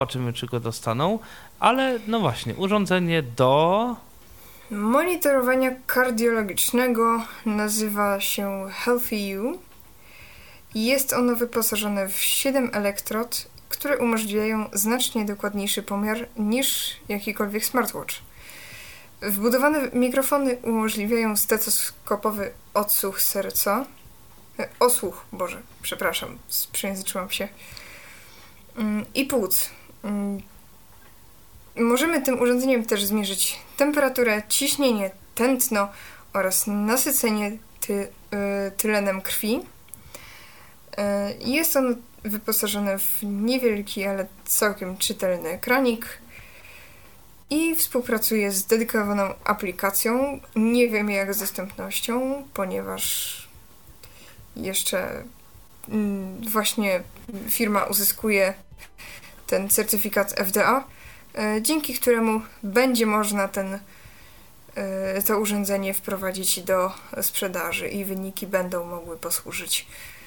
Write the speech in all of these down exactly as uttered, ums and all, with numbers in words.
zobaczymy, czy go dostaną, ale no właśnie, urządzenie do monitorowania kardiologicznego nazywa się HealthyU. Jest ono wyposażone w siedem elektrod, które umożliwiają znacznie dokładniejszy pomiar niż jakikolwiek smartwatch. Wbudowane mikrofony umożliwiają stetoskopowy odsłuch serca. E, osłuch, Boże, przepraszam, przejęzyczyłam się. Ym, I płuc. Ym, możemy tym urządzeniem też zmierzyć temperaturę, ciśnienie, tętno oraz nasycenie ty, y, tylenem krwi. Y, jest ono wyposażone w niewielki, ale całkiem czytelny ekranik i współpracuje z dedykowaną aplikacją. Nie wiem jak z dostępnością, ponieważ jeszcze mm, właśnie firma uzyskuje ten certyfikat F D A, e, dzięki któremu będzie można ten, e, to urządzenie wprowadzić do sprzedaży i wyniki będą mogły posłużyć.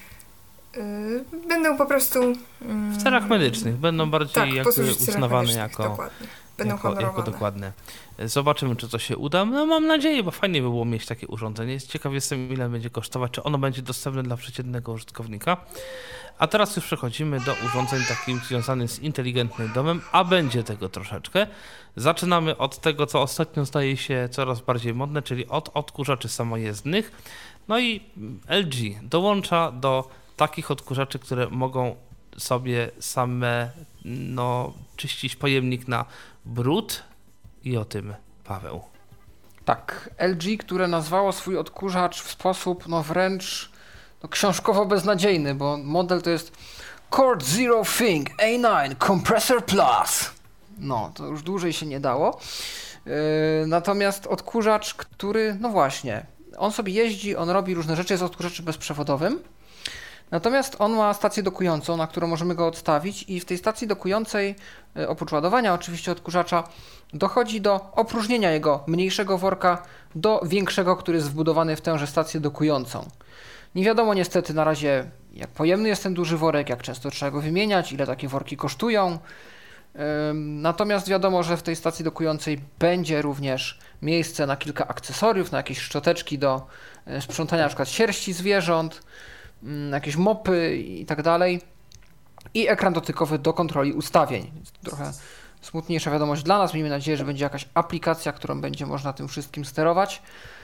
E, będą po prostu... Mm, w celach medycznych, będą bardziej tak, jakby uznawane jako, dokładnie. Będą jako, jako honorowane. dokładne. Zobaczymy, czy to się uda. No mam nadzieję, bo fajnie by było mieć takie urządzenie. Ciekaw jestem, ile będzie kosztować, czy ono będzie dostępne dla przeciętnego użytkownika. A teraz już przechodzimy do urządzeń takich związanych z inteligentnym domem, a będzie tego troszeczkę. Zaczynamy od tego, co ostatnio staje się coraz bardziej modne, czyli od odkurzaczy samojezdnych. No i L G dołącza do takich odkurzaczy, które mogą sobie same no, czyścić pojemnik na brud i o tym Paweł. Tak, L G, które nazwało swój odkurzacz w sposób no wręcz no, książkowo beznadziejny, bo model to jest Cord Zero Thing A dziewięć Compressor Plus. No, to już dłużej się nie dało. Yy, natomiast odkurzacz, który, no właśnie, on sobie jeździ, on robi różne rzeczy, jest odkurzaczem bezprzewodowym. Natomiast on ma stację dokującą, na którą możemy go odstawić i w tej stacji dokującej, oprócz ładowania oczywiście odkurzacza, dochodzi do opróżnienia jego mniejszego worka do większego, który jest wbudowany w tęże stację dokującą. Nie wiadomo niestety na razie, jak pojemny jest ten duży worek, jak często trzeba go wymieniać, ile takie worki kosztują. Natomiast wiadomo, że w tej stacji dokującej będzie również miejsce na kilka akcesoriów, na jakieś szczoteczki do sprzątania na przykład sierści zwierząt, jakieś mopy i tak dalej i ekran dotykowy do kontroli ustawień. Trochę smutniejsza wiadomość dla nas, miejmy nadzieję, że będzie jakaś aplikacja, którą będzie można tym wszystkim sterować.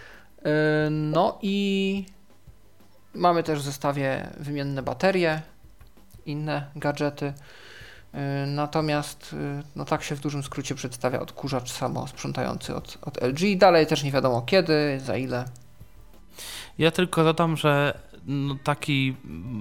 No i mamy też w zestawie wymienne baterie, inne gadżety, natomiast no tak się w dużym skrócie przedstawia odkurzacz samosprzątający od, od L G. Dalej też nie wiadomo kiedy, za ile. Ja tylko dodam, że no taki,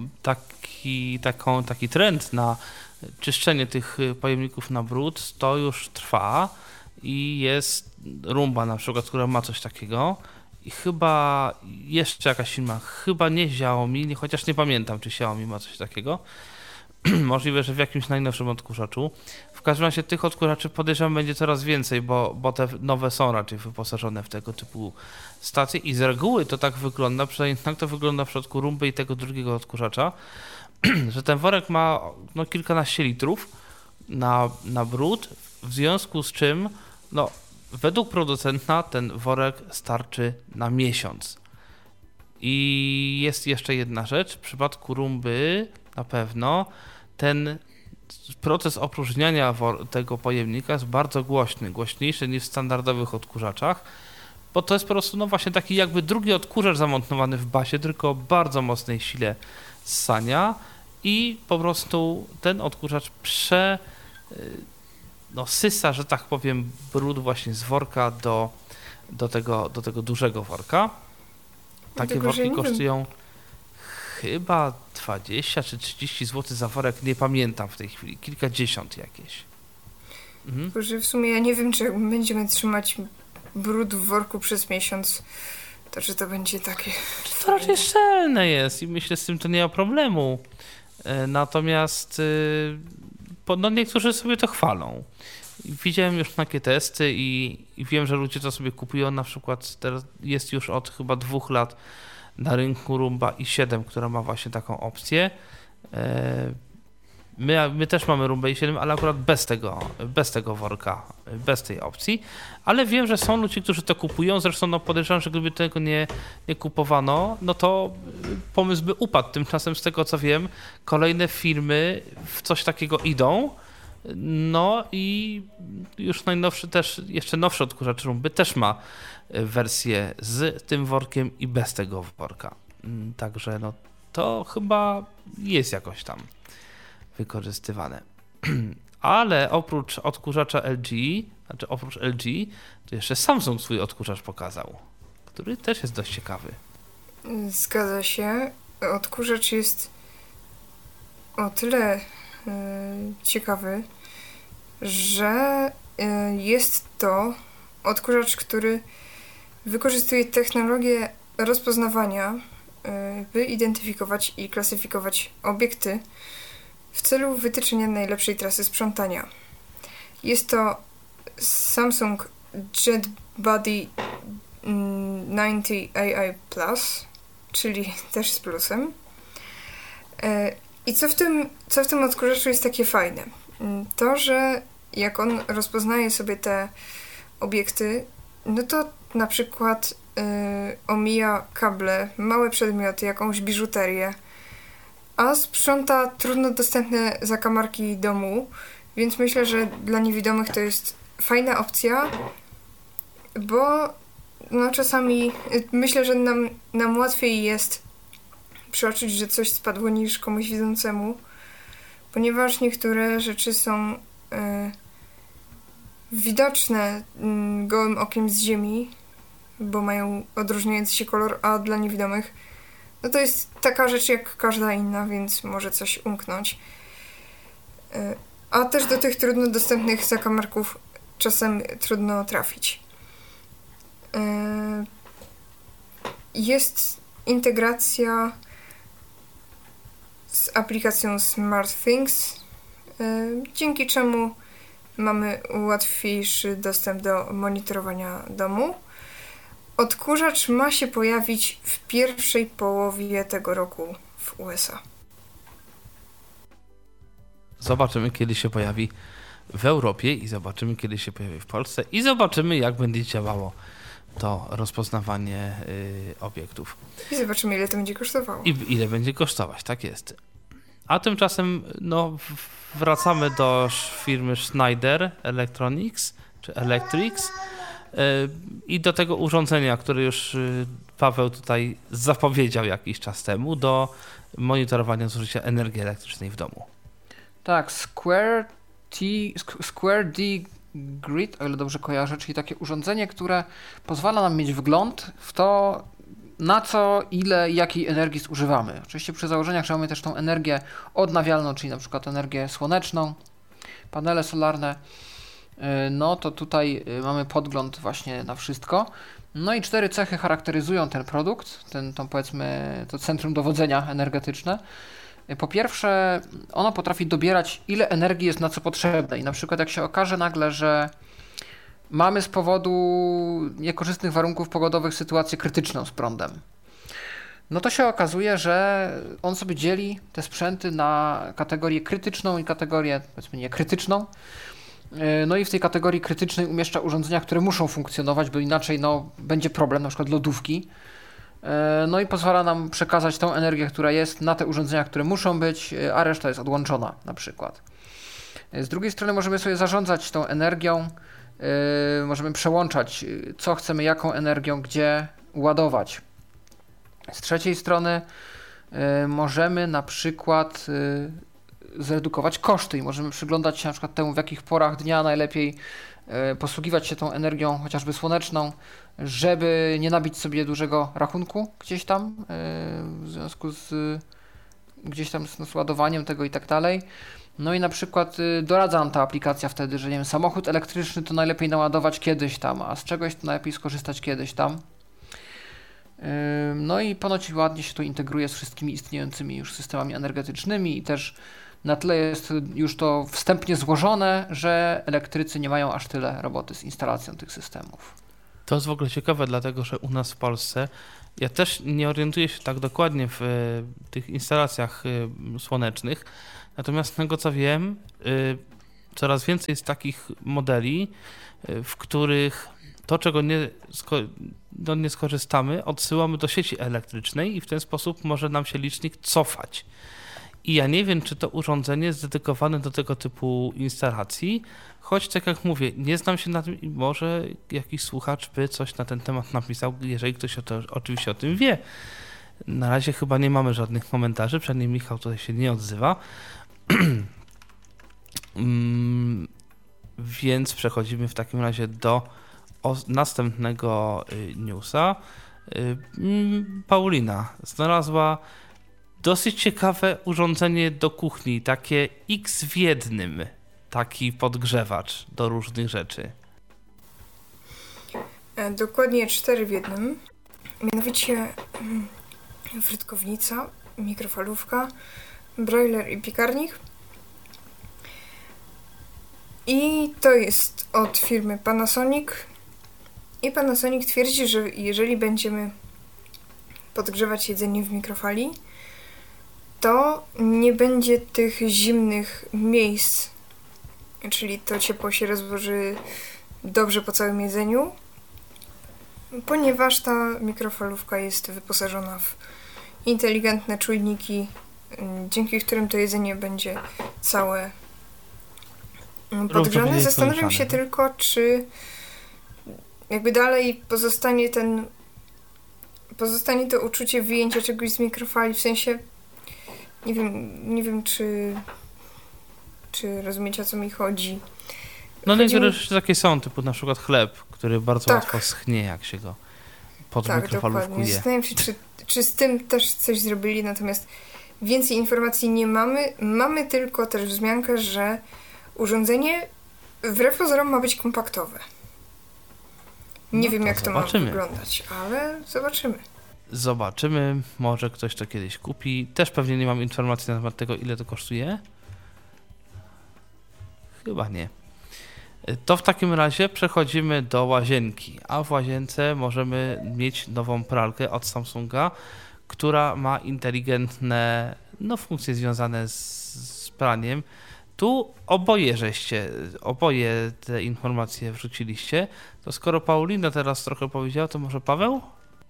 taki, taką, taki trend na czyszczenie tych pojemników na brud to już trwa i jest Roomba na przykład, która ma coś takiego i chyba jeszcze jakaś firma, chyba nie Xiaomi, chociaż nie pamiętam, czy Xiaomi ma coś takiego. Możliwe, że w jakimś najnowszym odkurzaczu. W każdym razie tych odkurzaczy podejrzewam będzie coraz więcej, bo, bo te nowe są raczej wyposażone w tego typu stacje i z reguły to tak wygląda, przynajmniej tak to wygląda w przypadku Roomby i tego drugiego odkurzacza, że ten worek ma no, kilkanaście litrów na, na brud, w związku z czym no, według producenta ten worek starczy na miesiąc. I jest jeszcze jedna rzecz, w przypadku Roomby na pewno ten proces opróżniania tego pojemnika jest bardzo głośny, głośniejszy niż w standardowych odkurzaczach, bo to jest po prostu no właśnie taki jakby drugi odkurzacz zamontowany w bazie, tylko o bardzo mocnej sile ssania i po prostu ten odkurzacz prze no sysa, że tak powiem, brud właśnie z worka do, do, tego, do tego dużego worka. Takie Tylko, worki kosztują chyba dwadzieścia czy trzydzieści złotych za worek, nie pamiętam w tej chwili, kilkadziesiąt jakieś. Mhm. Tylko, że w sumie ja nie wiem, czy jak będziemy trzymać brud w worku przez miesiąc, to czy to będzie takie... To raczej szczelne jest i myślę, z tym to nie ma problemu. Natomiast no niektórzy sobie to chwalą. Widziałem już takie testy i, i wiem, że ludzie to sobie kupują. Na przykład teraz jest już od chyba dwóch lat na rynku Roomba i siedem, która ma właśnie taką opcję. My, my też mamy Roomba i siedem, ale akurat bez tego, bez tego worka, bez tej opcji. Ale wiem, że są ludzie, którzy to kupują. Zresztą no, podejrzewam, że gdyby tego nie, nie kupowano, no to pomysł by upadł. Tymczasem z tego co wiem, kolejne firmy w coś takiego idą. No i już najnowszy też, jeszcze nowszy odkurzacz Roomby też ma wersję z tym workiem i bez tego worka. Także no to chyba jest jakoś tam wykorzystywane. Ale oprócz odkurzacza L G, znaczy oprócz L G, to jeszcze Samsung swój odkurzacz pokazał, który też jest dość ciekawy. Zgadza się. Odkurzacz jest o tyle y, ciekawy, że y, jest to odkurzacz, który wykorzystuje technologię rozpoznawania, y, by identyfikować i klasyfikować obiekty w celu wytyczenia najlepszej trasy sprzątania. Jest to Samsung JetBuddy dziewięćdziesiąt A I Plus, czyli też z plusem. I co w tym, co w tym odkurzaczu jest takie fajne? To, że jak on rozpoznaje sobie te obiekty, no to na przykład yy, omija kable, małe przedmioty, jakąś biżuterię, a sprząta trudno dostępne zakamarki domu, więc myślę, że dla niewidomych to jest fajna opcja, bo no czasami myślę, że nam, nam łatwiej jest przeoczyć, że coś spadło niż komuś widzącemu, ponieważ niektóre rzeczy są y, widoczne y, gołym okiem z ziemi, bo mają odróżniający się kolor, a dla niewidomych no to jest taka rzecz jak każda inna, więc może coś umknąć. Y, a też do tych trudno dostępnych zakamarków czasem trudno trafić. Y, jest integracja z aplikacją SmartThings, dzięki czemu mamy łatwiejszy dostęp do monitorowania domu. Odkurzacz ma się pojawić w pierwszej połowie tego roku w U S A. Zobaczymy, kiedy się pojawi w Europie i zobaczymy, kiedy się pojawi w Polsce i zobaczymy, jak będzie działało to rozpoznawanie y, obiektów. I zobaczymy, ile to będzie kosztowało. I ile będzie kosztować, tak jest. A tymczasem no, wracamy do firmy Schneider Electronics, czy Electrics y, i do tego urządzenia, które już y, Paweł tutaj zapowiedział jakiś czas temu, do monitorowania zużycia energii elektrycznej w domu. Tak, Square, T, Square D Grid, o ile dobrze kojarzę, czyli takie urządzenie, które pozwala nam mieć wgląd w to, na co, ile i jakiej energii zużywamy. Oczywiście przy założeniach, że mamy też tą energię odnawialną, czyli na przykład energię słoneczną, panele solarne, no to tutaj mamy podgląd właśnie na wszystko. No i cztery cechy charakteryzują ten produkt, ten, tą powiedzmy, to centrum dowodzenia energetyczne. Po pierwsze, ono potrafi dobierać, ile energii jest na co potrzebne i na przykład jak się okaże nagle, że mamy z powodu niekorzystnych warunków pogodowych sytuację krytyczną z prądem, no to się okazuje, że on sobie dzieli te sprzęty na kategorię krytyczną i kategorię, powiedzmy, niekrytyczną. No i w tej kategorii krytycznej umieszcza urządzenia, które muszą funkcjonować, bo inaczej no, będzie problem, na przykład lodówki. No i pozwala nam przekazać tą energię, która jest na te urządzenia, które muszą być, a reszta jest odłączona na przykład. Z drugiej strony możemy sobie zarządzać tą energią, yy, możemy przełączać, co chcemy, jaką energią, gdzie ładować. Z trzeciej strony yy, możemy na przykład yy, zredukować koszty i możemy przyglądać się na przykład temu, w jakich porach dnia najlepiej yy, posługiwać się tą energią chociażby słoneczną, żeby nie nabić sobie dużego rachunku gdzieś tam yy, w związku z yy, gdzieś tam z, z ładowaniem tego i tak dalej. No i na przykład yy, doradza nam ta aplikacja wtedy, że nie wiem, samochód elektryczny to najlepiej naładować kiedyś tam, a z czegoś to najlepiej skorzystać kiedyś tam. Yy, no i ponoć ładnie się to integruje z wszystkimi istniejącymi już systemami energetycznymi i też na tyle jest już to wstępnie złożone, że elektrycy nie mają aż tyle roboty z instalacją tych systemów. To jest w ogóle ciekawe, dlatego że u nas w Polsce, ja też nie orientuję się tak dokładnie w y, tych instalacjach y, słonecznych, Natomiast z tego co wiem, y, coraz więcej jest takich modeli, y, w których to, czego nie, sko- no nie skorzystamy, odsyłamy do sieci elektrycznej i w ten sposób może nam się licznik cofać. I ja nie wiem, czy to urządzenie jest dedykowane do tego typu instalacji, choć tak jak mówię, nie znam się na tym i może jakiś słuchacz by coś na ten temat napisał, jeżeli ktoś o to, oczywiście o tym wie. Na razie chyba nie mamy żadnych komentarzy, przynajmniej Michał tutaj się nie odzywa. mm, więc przechodzimy w takim razie do o, następnego y, newsa. Y, mm, Paulina znalazła dosyć ciekawe urządzenie do kuchni, takie X w jednym, taki podgrzewacz do różnych rzeczy. E, dokładnie cztery w jednym. Mianowicie mm, frytkownica, mikrofalówka, broiler i piekarnik. I to jest od firmy Panasonic. I Panasonic twierdzi, że jeżeli będziemy podgrzewać jedzenie w mikrofali, to nie będzie tych zimnych miejsc, czyli to ciepło się rozłoży dobrze po całym jedzeniu, ponieważ ta mikrofalówka jest wyposażona w inteligentne czujniki, dzięki którym to jedzenie będzie całe podgrzane. Zastanawiam się tylko, czy jakby dalej pozostanie ten pozostanie to uczucie wyjęcia czegoś z mikrofali, w sensie nie wiem, nie wiem czy czy rozumiecie, o co mi chodzi. No niektóre rzeczy takie są, typu na przykład chleb, który bardzo tak. łatwo schnie, jak się go pod tak, mikrofalówkuje. Zastanawiam się, czy, czy z tym też coś zrobili, natomiast więcej informacji nie mamy. Mamy tylko też wzmiankę, że urządzenie wbrew pozorom ma być kompaktowe. Nie no wiem, to jak to zobaczymy. ma wyglądać, ale zobaczymy. Zobaczymy, może ktoś to kiedyś kupi. Też pewnie nie mam informacji na temat tego, ile to kosztuje. Chyba nie. To w takim razie przechodzimy do łazienki, a w łazience możemy mieć nową pralkę od Samsunga, która ma inteligentne no, funkcje związane z, z praniem. Tu oboje żeście, oboje te informacje wrzuciliście. To skoro Paulina teraz trochę powiedziała, to może Paweł?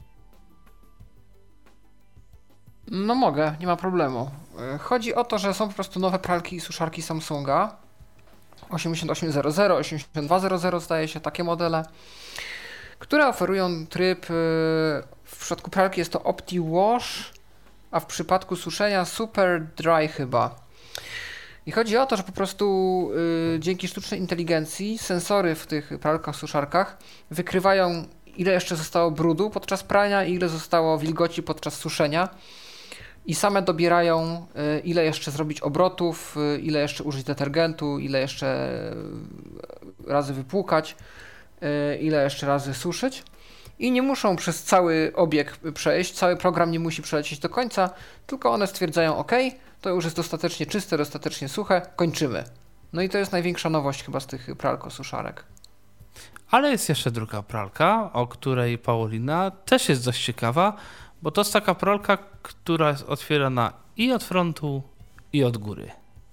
No mogę, nie ma problemu. Chodzi o to, że są po prostu nowe pralki i suszarki Samsunga. osiemdziesiąt osiem zero zero, osiemdziesiąt dwa zero zero zdaje się, takie modele, które oferują tryb, w przypadku pralki jest to Opti Wash, a w przypadku suszenia Super Dry chyba. I chodzi o to, że po prostu y, dzięki sztucznej inteligencji sensory w tych pralkach, suszarkach wykrywają, ile jeszcze zostało brudu podczas prania i ile zostało wilgoci podczas suszenia. I same dobierają, y, ile jeszcze zrobić obrotów, y, ile jeszcze użyć detergentu, ile jeszcze y, razy wypłukać, y, ile jeszcze razy suszyć. I nie muszą przez cały obieg przejść, cały program nie musi przelecieć do końca, tylko one stwierdzają OK, to już jest dostatecznie czyste, dostatecznie suche, kończymy. No i to jest największa nowość chyba z tych pralko-suszarek. Ale jest jeszcze druga pralka, o której Paulina też jest dość ciekawa, bo to jest taka pralka, która jest otwierana i od frontu, i od góry.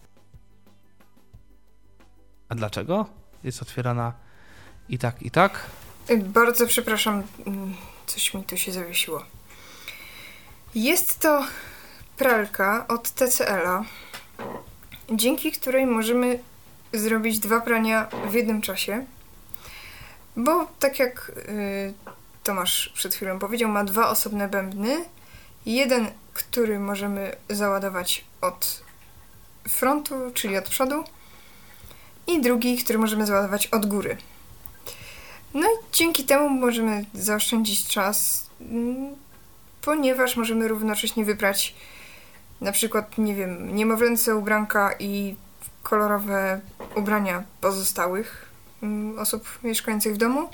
A dlaczego jest otwierana i tak, i tak? Bardzo przepraszam, coś mi tu się zawiesiło. Jest to pralka od T C L-a, dzięki której możemy zrobić dwa prania w jednym czasie, bo tak jak y, Tomasz przed chwilą powiedział, ma dwa osobne bębny. Jeden, który możemy załadować od frontu, czyli od przodu, i drugi, który możemy załadować od góry. No i dzięki temu możemy zaoszczędzić czas, ponieważ możemy równocześnie wybrać na przykład, nie wiem, niemowlęce ubranka i kolorowe ubrania pozostałych osób mieszkających w domu.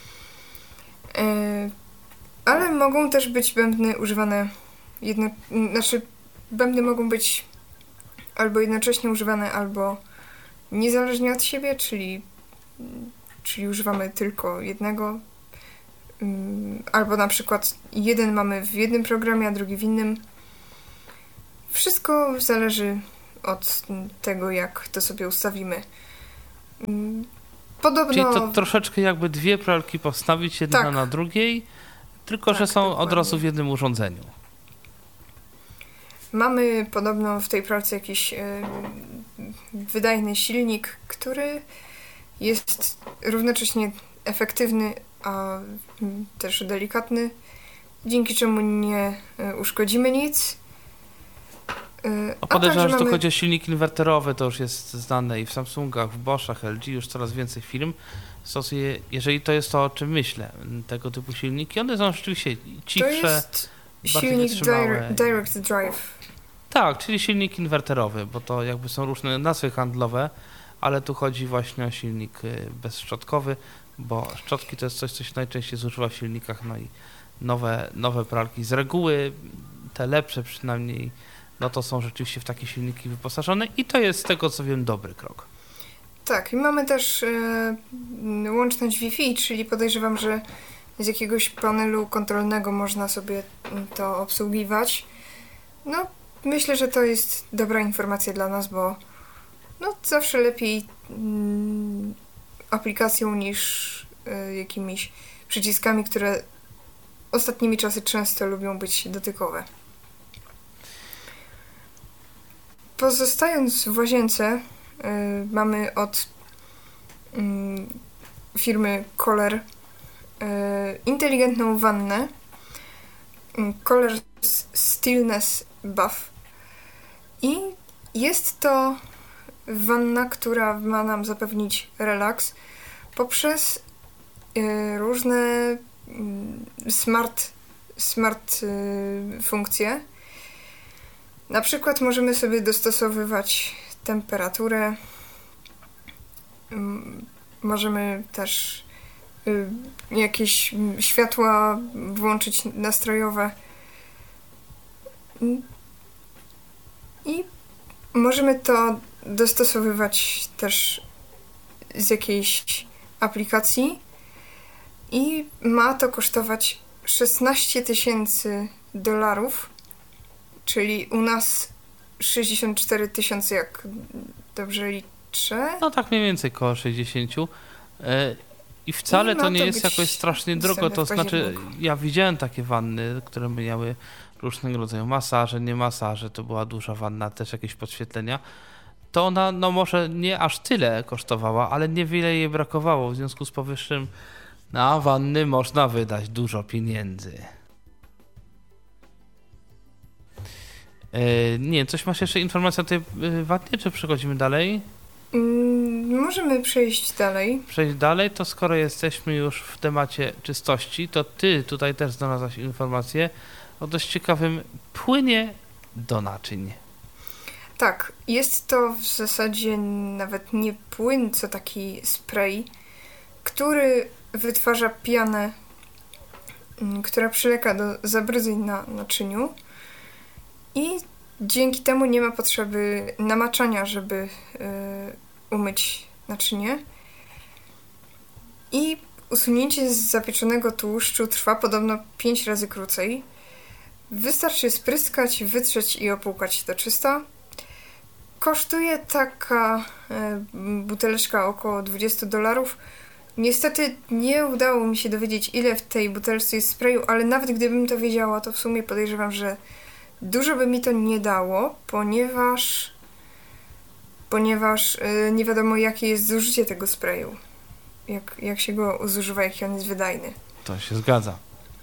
Ale mogą też być bębny używane jedno, znaczy bębny mogą być albo jednocześnie używane, albo niezależnie od siebie, czyli czyli używamy tylko jednego, albo na przykład jeden mamy w jednym programie, a drugi w innym. Wszystko zależy od tego, jak to sobie ustawimy. Podobno... Czyli to troszeczkę jakby dwie pralki postawić, jedna tak. na drugiej, tylko tak, że są dokładnie. od razu w jednym urządzeniu. Mamy podobno w tej pralce jakiś yy, wydajny silnik, który jest równocześnie efektywny, a yy, też delikatny, dzięki czemu nie yy, uszkodzimy nic. Yy, A podejrzewam, że mamy... tu chodzi o silnik inwerterowy, to już jest znane i w Samsungach, w Boschach, L G już coraz więcej firm stosuje, jeżeli to jest to, o czym myślę, tego typu silniki. One są rzeczywiście cichsze, to jest bardziej silnik wytrzymałe. direct, direct drive. Tak, czyli silnik inwerterowy, bo to jakby są różne nazwy handlowe, ale tu chodzi właśnie o silnik bezszczotkowy, bo szczotki to jest coś, co się najczęściej zużywa w silnikach, no i nowe, nowe pralki z reguły, te lepsze przynajmniej, no to są rzeczywiście w takie silniki wyposażone i to jest z tego, co wiem, dobry krok. Tak, i mamy też e, łączność Wi-Fi, czyli podejrzewam, że z jakiegoś panelu kontrolnego można sobie to obsługiwać. No, myślę, że to jest dobra informacja dla nas, bo no, zawsze lepiej mm, aplikacją niż y, jakimiś przyciskami, które ostatnimi czasy często lubią być dotykowe. Pozostając w łazience, y, mamy od y, firmy Kohler y, inteligentną wannę y, Kohler Stillness Buff i jest to wanna, która ma nam zapewnić relaks poprzez y, różne y, smart, smart y, funkcje. Na przykład możemy sobie dostosowywać temperaturę, y, możemy też y, jakieś światła włączyć nastrojowe y, i możemy to dostosowywać też z jakiejś aplikacji i ma to kosztować szesnaście tysięcy dolarów, czyli u nas sześćdziesiąt cztery tysiące, jak dobrze liczę. No tak mniej więcej koło sześćdziesiąt. I wcale I to ma nie to jest być jakoś strasznie drogo, to w znaczy październiku. ja widziałem takie wanny, które miały różnego rodzaju masaże, nie masaże, to była duża wanna, też jakieś podświetlenia. To ona, no może nie aż tyle kosztowała, ale niewiele jej brakowało, w związku z powyższym na wanny można wydać dużo pieniędzy. Yy, nie, coś masz jeszcze informację o tej yy, wannie, czy przechodzimy dalej? Mm, możemy przejść dalej. Przejść dalej, to skoro jesteśmy już w temacie czystości, to ty tutaj też znalazłaś informację o dość ciekawym płynie do naczyń. Tak, jest to w zasadzie nawet nie płyn, co taki spray, który wytwarza pianę, mm, która przylega do zabryzeń na naczyniu i dzięki temu nie ma potrzeby namaczania, żeby y, umyć naczynie. I usunięcie z zapieczonego tłuszczu trwa podobno pięć razy krócej. Wystarczy spryskać, wytrzeć i opłukać do czysta. Kosztuje taka y, buteleczka około dwadzieścia dolarów. Niestety nie udało mi się dowiedzieć, ile w tej butelce jest sprayu, ale nawet gdybym to wiedziała, to w sumie podejrzewam, że dużo by mi to nie dało, ponieważ ponieważ yy, nie wiadomo, jakie jest zużycie tego sprayu. Jak, jak się go zużywa, jaki on jest wydajny. To się zgadza.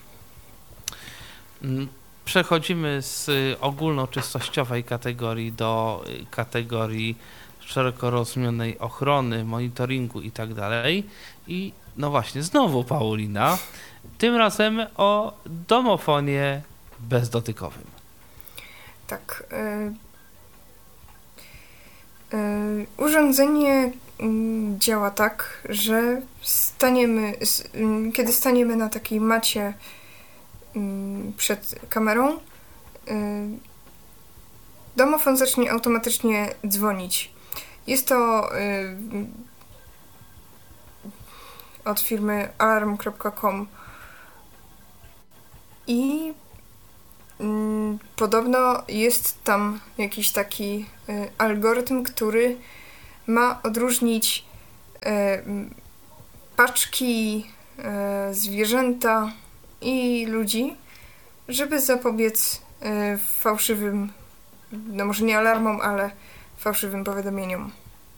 Przechodzimy z ogólnoczystościowej kategorii do kategorii szeroko rozumianej ochrony, monitoringu i tak dalej. I no właśnie, znowu Paulina, tym razem o domofonie bezdotykowym. Tak. Y, y, urządzenie y, działa tak, że staniemy, y, kiedy staniemy na takiej macie y, przed kamerą, y, domofon zacznie automatycznie dzwonić. Jest to y, od firmy alarm kropka com i podobno jest tam jakiś taki algorytm, który ma odróżnić paczki, zwierzęta i ludzi, żeby zapobiec fałszywym, no może nie alarmom, ale fałszywym powiadomieniom.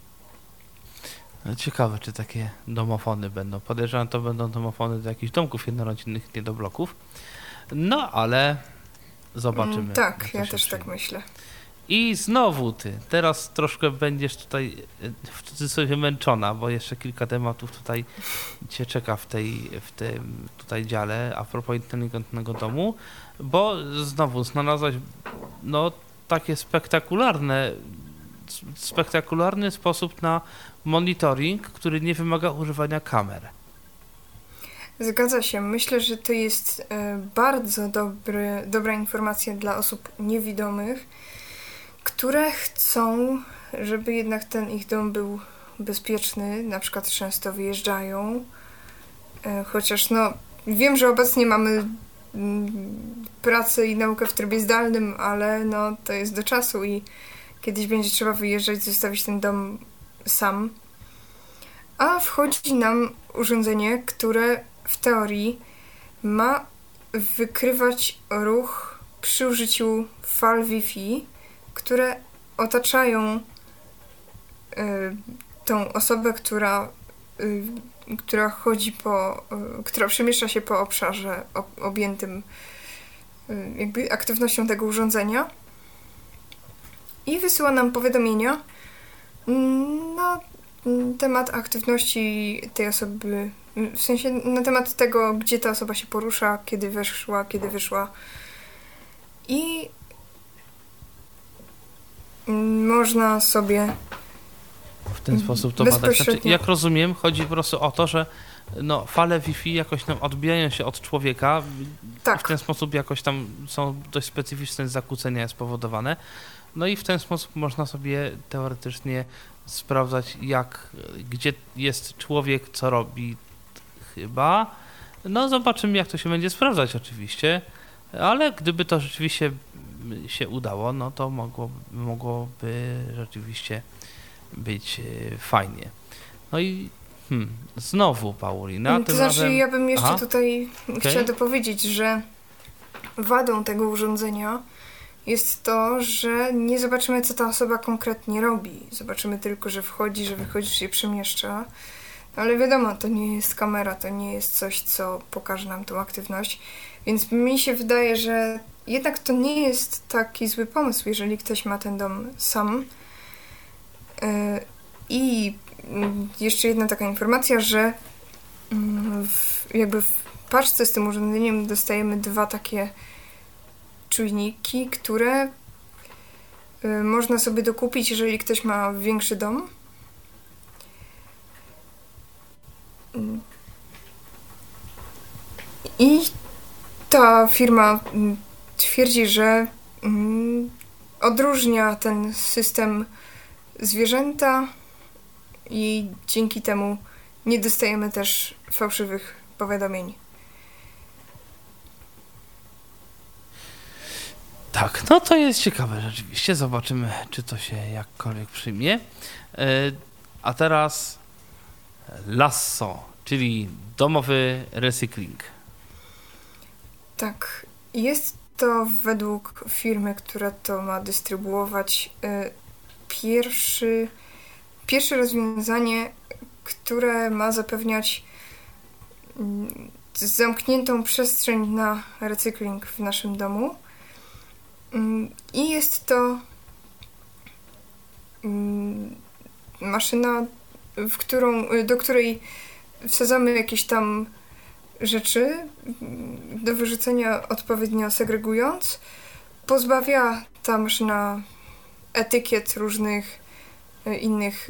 Ciekawe, czy takie domofony będą. Podejrzewam, to będą domofony do jakichś domków jednorodzinnych, nie do bloków. No, ale zobaczymy. Mm, tak, ja też tak myślę. I znowu ty, teraz troszkę będziesz tutaj w cudzysłowie męczona, bo jeszcze kilka tematów tutaj cię czeka w tej, w tym tutaj dziale a propos inteligentnego domu, bo znowu znalazłaś no takie spektakularne spektakularny sposób na monitoring, który nie wymaga używania kamer. Zgadza się. Myślę, że to jest bardzo dobry, dobra informacja dla osób niewidomych, które chcą, żeby jednak ten ich dom był bezpieczny. Na przykład często wyjeżdżają. Chociaż no, wiem, że obecnie mamy pracę i naukę w trybie zdalnym, ale no, to jest do czasu i kiedyś będzie trzeba wyjeżdżać, zostawić ten dom sam. A wchodzi nam urządzenie, które w teorii ma wykrywać ruch przy użyciu fal Wi-Fi, które otaczają y, tą osobę, która, y, która chodzi po, y, która przemieszcza się po obszarze ob, objętym y, jakby aktywnością tego urządzenia i wysyła nam powiadomienia na temat aktywności tej osoby, w sensie na temat tego, gdzie ta osoba się porusza, kiedy weszła, kiedy wyszła. I można sobie w ten sposób to badać. Znaczy, jak rozumiem, chodzi po prostu o to, że no, fale Wi-Fi jakoś tam odbijają się od człowieka. Tak. W ten sposób jakoś tam są dość specyficzne zakłócenia spowodowane. No i w ten sposób można sobie teoretycznie sprawdzać, jak, gdzie jest człowiek, co robi chyba. No zobaczymy, jak to się będzie sprawdzać oczywiście, ale gdyby to rzeczywiście się udało, no to mogłoby, mogłoby rzeczywiście być fajnie. No i hmm, znowu Paulina. To tym znaczy razem... ja bym jeszcze Aha. tutaj okay. chciała dopowiedzieć, że wadą tego urządzenia jest to, że nie zobaczymy, co ta osoba konkretnie robi. Zobaczymy tylko, że wchodzi, że wychodzi, że się przemieszcza. Ale wiadomo, to nie jest kamera, to nie jest coś, co pokaże nam tą aktywność. Więc mi się wydaje, że jednak to nie jest taki zły pomysł, jeżeli ktoś ma ten dom sam. I jeszcze jedna taka informacja, że w, jakby w paczce z tym urządzeniem dostajemy dwa takie czujniki, które y, można sobie dokupić, jeżeli ktoś ma większy dom. I ta firma twierdzi, że y, odróżnia ten system zwierzęta i dzięki temu nie dostajemy też fałszywych powiadomień. Tak, no to jest ciekawe rzeczywiście. Zobaczymy, czy to się jakkolwiek przyjmie. A teraz Lasso, czyli domowy recykling. Tak, jest to według firmy, która to ma dystrybuować, pierwszy, pierwsze rozwiązanie, które ma zapewniać zamkniętą przestrzeń na recykling w naszym domu. I jest to maszyna, w którą, do której wsadzamy jakieś tam rzeczy do wyrzucenia odpowiednio segregując. Pozbawia ta maszyna etykiet różnych innych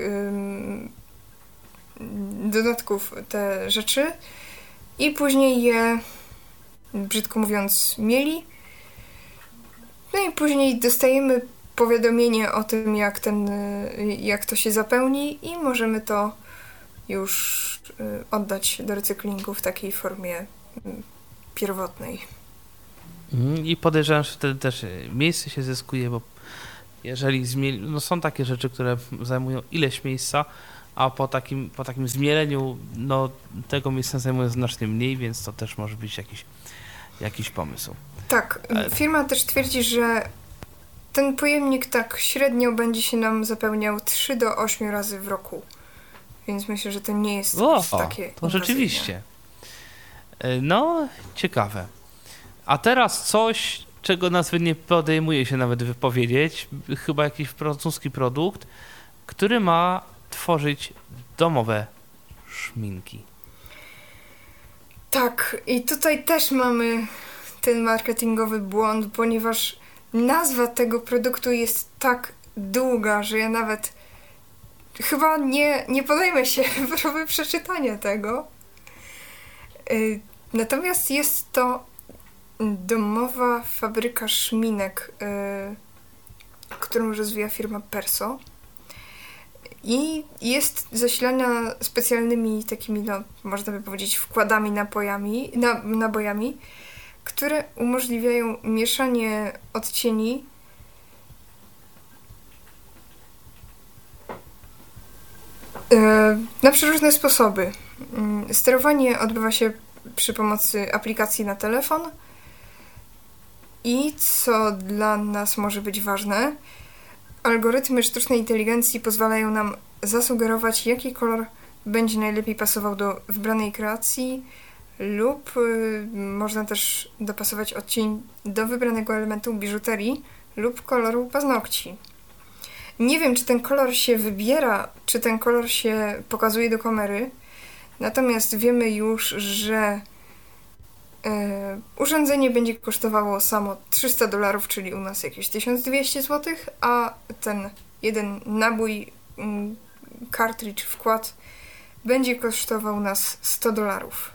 dodatków te rzeczy i później je, brzydko mówiąc, mieli. No i później dostajemy powiadomienie o tym, jak, ten, jak to się zapełni i możemy to już oddać do recyklingu w takiej formie pierwotnej. I podejrzewam, że wtedy też miejsce się zyskuje, bo jeżeli zmieni... no są takie rzeczy, które zajmują ileś miejsca, a po takim, po takim zmieleniu no, tego miejsca zajmuje znacznie mniej, więc to też może być jakiś, jakiś pomysł. Tak, firma też twierdzi, że ten pojemnik tak średnio będzie się nam zapełniał trzy do ośmiu razy w roku. Więc myślę, że to nie jest o, takie to inwazyjne. Rzeczywiście. No, ciekawe. A teraz coś, czego nazwy nie podejmuje się nawet wypowiedzieć. Chyba jakiś francuski produkt, który ma tworzyć domowe szminki. Tak, i tutaj też mamy ten marketingowy błąd, ponieważ nazwa tego produktu jest tak długa, że ja nawet chyba nie, nie podejmę się próby przeczytania tego. Yy, natomiast jest to domowa fabryka szminek, yy, którą rozwija firma Perso. I jest zasilana specjalnymi takimi, no, można by powiedzieć, wkładami, napojami, na, nabojami, które umożliwiają mieszanie odcieni yy, na przeróżne sposoby. Yy, sterowanie odbywa się przy pomocy aplikacji na telefon i, co dla nas może być ważne, algorytmy sztucznej inteligencji pozwalają nam zasugerować, jaki kolor będzie najlepiej pasował do wybranej kreacji lub y, można też dopasować odcień do wybranego elementu biżuterii lub koloru paznokci. Nie wiem, czy ten kolor się wybiera, czy ten kolor się pokazuje do kamery, natomiast wiemy już, że y, urządzenie będzie kosztowało samo trzysta dolarów, czyli u nas jakieś tysiąc dwieście złotych, a ten jeden nabój, y, cartridge, wkład będzie kosztował nas sto dolarów.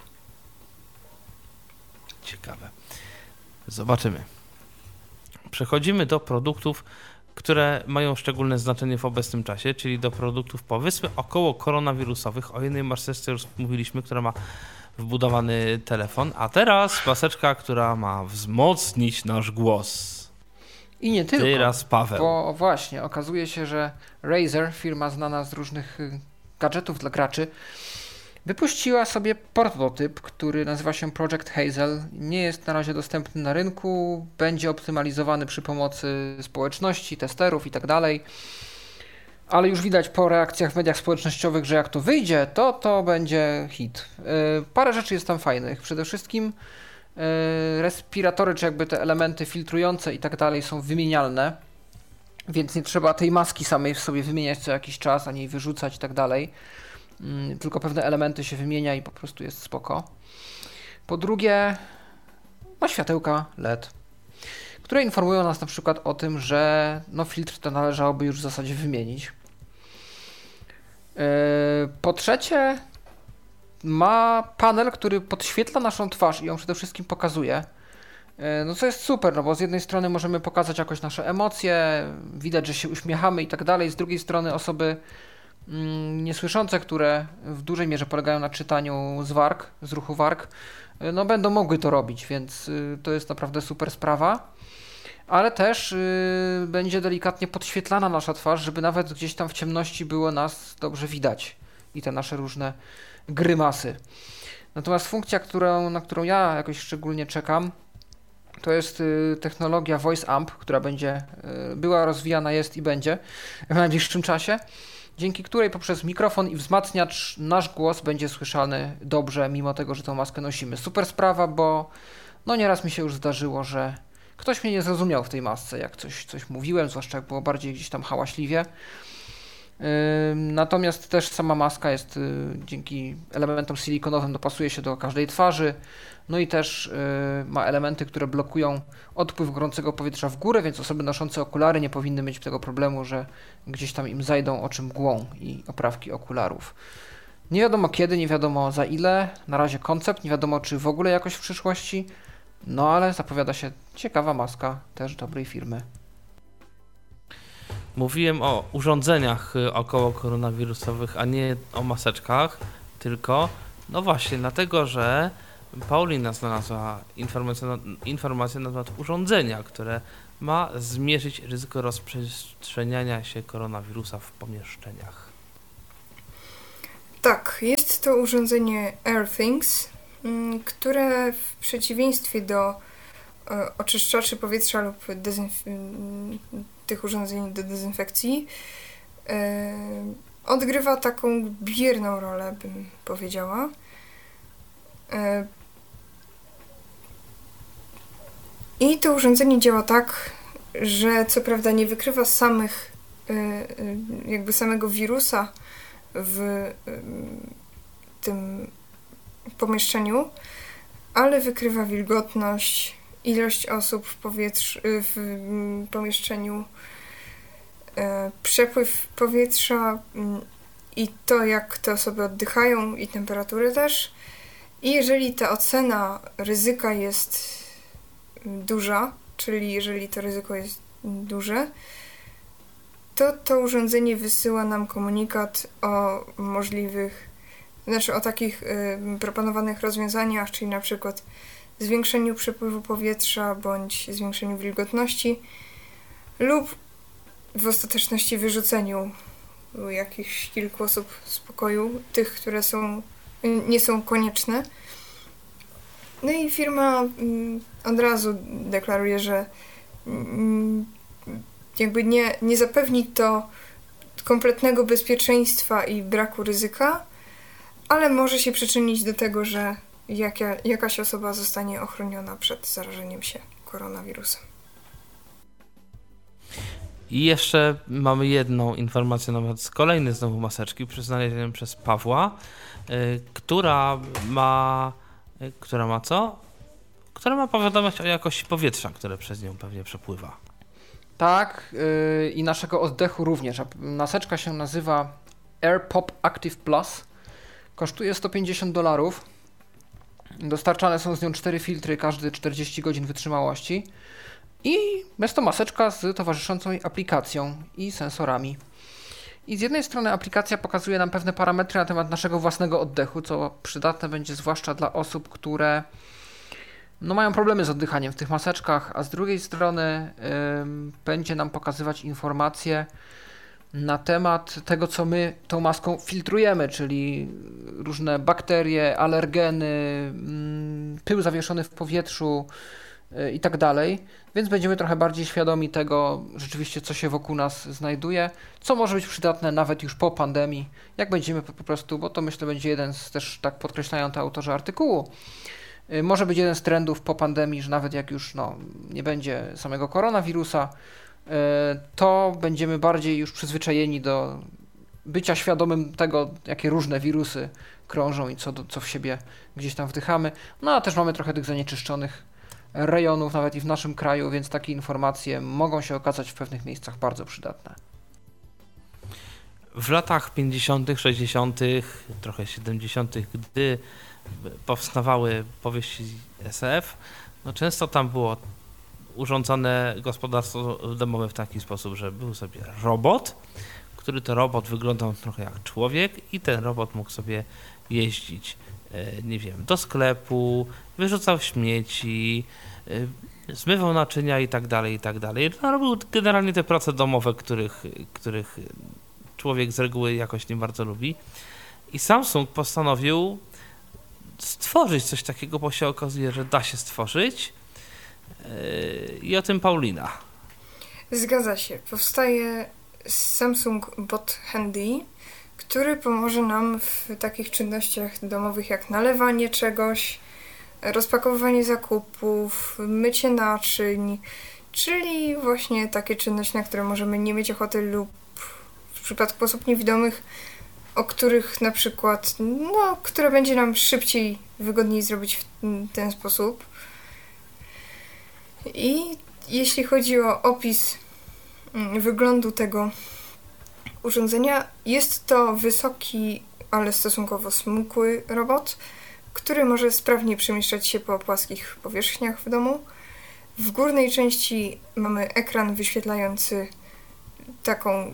Ciekawe. Zobaczymy. Przechodzimy do produktów, które mają szczególne znaczenie w obecnym czasie, czyli do produktów, powiedzmy, około koronawirusowych. O jednej maseczce już mówiliśmy, która ma wbudowany telefon, a teraz maseczka, która ma wzmocnić nasz głos. I nie tylko. Teraz Paweł. Bo właśnie, okazuje się, że Razer, firma znana z różnych gadżetów dla graczy, wypuściła sobie prototyp, który nazywa się Project Hazel. Nie jest na razie dostępny na rynku, będzie optymalizowany przy pomocy społeczności, testerów i tak dalej. Ale już widać po reakcjach w mediach społecznościowych, że jak to wyjdzie, to to będzie hit. Yy, parę rzeczy jest tam fajnych. Przede wszystkim yy, respiratory, czy jakby te elementy filtrujące i tak dalej są wymienialne, więc nie trzeba tej maski samej w sobie wymieniać co jakiś czas, ani jej wyrzucać i tak dalej. Yy, tylko pewne elementy się wymienia i po prostu jest spoko. Po drugie, ma światełka L E D, które informują nas na przykład o tym, że no filtr to należałoby już w zasadzie wymienić. Yy, po trzecie, ma panel, który podświetla naszą twarz i ją przede wszystkim pokazuje. Yy, no co jest super, no bo z jednej strony możemy pokazać jakoś nasze emocje, widać, że się uśmiechamy i tak dalej, z drugiej strony osoby yy, niesłyszące, które w dużej mierze polegają na czytaniu z warg, z ruchu warg, yy, no będą mogły to robić, więc yy, to jest naprawdę super sprawa. Ale też yy, będzie delikatnie podświetlana nasza twarz, żeby nawet gdzieś tam w ciemności było nas dobrze widać i te nasze różne grymasy. Natomiast funkcja, którą, na którą ja jakoś szczególnie czekam, to jest yy, technologia Voice Amp, która będzie, yy, była rozwijana, jest i będzie w najbliższym czasie, dzięki której poprzez mikrofon i wzmacniacz nasz głos będzie słyszalny dobrze, mimo tego, że tą maskę nosimy. Super sprawa, bo no nieraz mi się już zdarzyło, że ktoś mnie nie zrozumiał w tej masce, jak coś, coś mówiłem, zwłaszcza jak było bardziej gdzieś tam hałaśliwie. Yy, natomiast też sama maska jest yy, dzięki elementom silikonowym dopasuje się do każdej twarzy. No i też yy, ma elementy, które blokują odpływ gorącego powietrza w górę, więc osoby noszące okulary nie powinny mieć tego problemu, że gdzieś tam im zajdą oczy mgłą i oprawki okularów. Nie wiadomo kiedy, nie wiadomo za ile. Na razie koncept, nie wiadomo czy w ogóle jakoś w przyszłości. No ale zapowiada się ciekawa maska też dobrej firmy. Mówiłem o urządzeniach około koronawirusowych, a nie o maseczkach, tylko no właśnie dlatego, że Paulina znalazła informację na, informację na temat urządzenia, które ma zmierzyć ryzyko rozprzestrzeniania się koronawirusa w pomieszczeniach. Tak, jest to urządzenie AirThings, które w przeciwieństwie do oczyszczaczy powietrza lub dezynf- tych urządzeń do dezynfekcji odgrywa taką bierną rolę, bym powiedziała. I to urządzenie działa tak, że co prawda nie wykrywa samych, jakby samego wirusa w tym pomieszczeniu, ale wykrywa wilgotność, ilość osób w, powietrz- w pomieszczeniu, przepływ powietrza i to, jak te osoby oddychają i temperaturę też. I jeżeli ta ocena ryzyka jest duża, czyli jeżeli to ryzyko jest duże, to to urządzenie wysyła nam komunikat o możliwych, znaczy o takich y, proponowanych rozwiązaniach, czyli na przykład zwiększeniu przepływu powietrza bądź zwiększeniu wilgotności lub w ostateczności wyrzuceniu jakichś kilku osób z pokoju, tych, które są, y, nie są konieczne. No i firma y, od razu deklaruje, że y, jakby nie, nie zapewni to kompletnego bezpieczeństwa i braku ryzyka, ale może się przyczynić do tego, że jaka, jakaś osoba zostanie ochroniona przed zarażeniem się koronawirusem. I jeszcze mamy jedną informację, nawet z kolejnej znowu maseczki, znalezionej przez Pawła, yy, która ma, yy, która ma co? Która ma powiadomiać o jakości powietrza, które przez nią pewnie przepływa. Tak, yy, i naszego oddechu również. Maseczka się nazywa AirPop Active Plus. Kosztuje sto pięćdziesiąt dolarów. Dostarczane są z nią cztery filtry, każdy czterdzieści godzin wytrzymałości. I jest to maseczka z towarzyszącą jej aplikacją i sensorami. I z jednej strony aplikacja pokazuje nam pewne parametry na temat naszego własnego oddechu, co przydatne będzie zwłaszcza dla osób, które no, mają problemy z oddychaniem w tych maseczkach, a z drugiej strony yy, będzie nam pokazywać informacje na temat tego, co my tą maską filtrujemy, czyli różne bakterie, alergeny, yy, pył zawieszony w powietrzu yy, i tak dalej. Więc będziemy trochę bardziej świadomi tego rzeczywiście, co się wokół nas znajduje, co może być przydatne nawet już po pandemii, jak będziemy po, po prostu, bo to myślę będzie jeden z, też tak podkreślają to autorzy artykułu, może być jeden z trendów po pandemii, że nawet jak już no, nie będzie samego koronawirusa, to będziemy bardziej już przyzwyczajeni do bycia świadomym tego, jakie różne wirusy krążą i co, do, co w siebie gdzieś tam wdychamy. No a też mamy trochę tych zanieczyszczonych rejonów, nawet i w naszym kraju, więc takie informacje mogą się okazać w pewnych miejscach bardzo przydatne. W latach pięćdziesiątych, sześćdziesiątych, trochę siedemdziesiątych, gdy powstawały powieści S F, no często tam było urządzone gospodarstwo domowe w taki sposób, że był sobie robot, który to robot wyglądał trochę jak człowiek i ten robot mógł sobie jeździć, nie wiem, do sklepu, wyrzucał śmieci, zmywał naczynia i tak dalej, i tak dalej. No, robił generalnie te prace domowe, których, których człowiek z reguły jakoś nie bardzo lubi. I Samsung postanowił stworzyć coś takiego, bo się okazuje, że da się stworzyć. I o tym Paulina. Zgadza się. Powstaje Samsung Bot Handy, który pomoże nam w takich czynnościach domowych jak nalewanie czegoś, rozpakowywanie zakupów, mycie naczyń, czyli właśnie takie czynności, na które możemy nie mieć ochoty lub w przypadku osób niewidomych, o których na przykład, no, które będzie nam szybciej, wygodniej zrobić w ten sposób. I jeśli chodzi o opis wyglądu tego urządzenia, jest to wysoki, ale stosunkowo smukły robot, który może sprawnie przemieszczać się po płaskich powierzchniach w domu. W górnej części mamy ekran wyświetlający taką